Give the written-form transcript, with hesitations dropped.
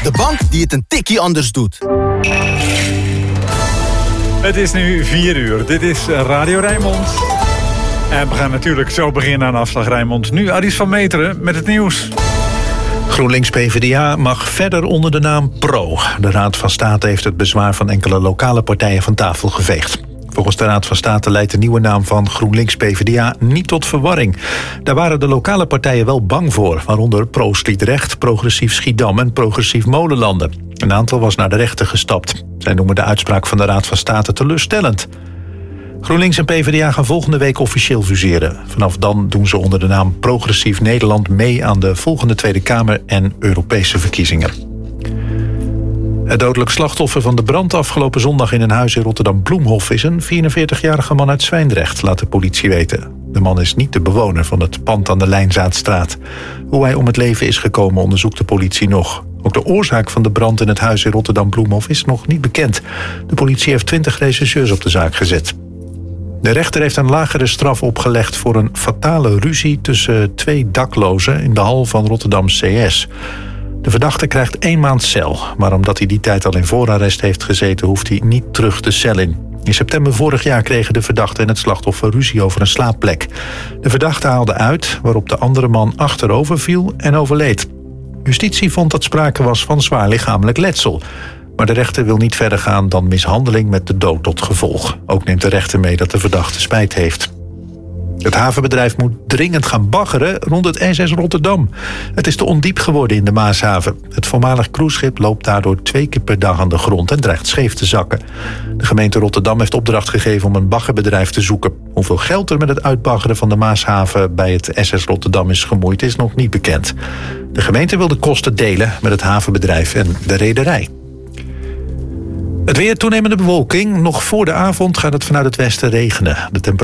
De bank die het een tikkie anders doet. Het is nu 4 uur. Dit is Radio Rijnmond. En we gaan natuurlijk zo beginnen aan Afslag Rijnmond. Nu Aris van Meteren met het nieuws. GroenLinks-PVDA mag verder onder de naam PRO. De Raad van State heeft het bezwaar van enkele lokale partijen van tafel geveegd. Volgens de Raad van State leidt de nieuwe naam van GroenLinks-PVDA niet tot verwarring. Daar waren de lokale partijen wel bang voor, waaronder Pro-Sliedrecht, Progressief Schiedam en Progressief Molenlanden. Een aantal was naar de rechter gestapt. Zij noemen de uitspraak van de Raad van State teleurstellend. GroenLinks en PvdA gaan volgende week officieel fuseren. Vanaf dan doen ze onder de naam Progressief Nederland mee aan de volgende Tweede Kamer en Europese verkiezingen. Het dodelijk slachtoffer van de brand afgelopen zondag in een huis in Rotterdam-Bloemhof is een 44-jarige man uit Zwijndrecht, laat de politie weten. De man is niet de bewoner van het pand aan de Lijnzaadstraat. Hoe hij om het leven is gekomen onderzoekt de politie nog. Ook de oorzaak van de brand in het huis in Rotterdam-Bloemhof is nog niet bekend. De politie heeft 20 rechercheurs op de zaak gezet. De rechter heeft een lagere straf opgelegd voor een fatale ruzie tussen 2 daklozen in de hal van Rotterdam CS. De verdachte krijgt 1 maand cel, maar omdat hij die tijd al in voorarrest heeft gezeten, hoeft hij niet terug de cel in. In september vorig jaar kregen de verdachte en het slachtoffer ruzie over een slaapplek. De verdachte haalde uit, waarop de andere man achterover viel en overleed. Justitie vond dat sprake was van zwaar lichamelijk letsel. Maar de rechter wil niet verder gaan dan mishandeling met de dood tot gevolg. Ook neemt de rechter mee dat de verdachte spijt heeft. Het havenbedrijf moet dringend gaan baggeren rond het SS Rotterdam. Het is te ondiep geworden in de Maashaven. Het voormalig cruiseschip loopt daardoor 2 keer per dag aan de grond en dreigt scheef te zakken. De gemeente Rotterdam heeft opdracht gegeven om een baggerbedrijf te zoeken. Hoeveel geld er met het uitbaggeren van de Maashaven bij het SS Rotterdam is gemoeid, is nog niet bekend. De gemeente wil de kosten delen met het havenbedrijf en de rederij. Het weer, toenemende bewolking. Nog voor de avond gaat het vanuit het westen regenen. De temperatuur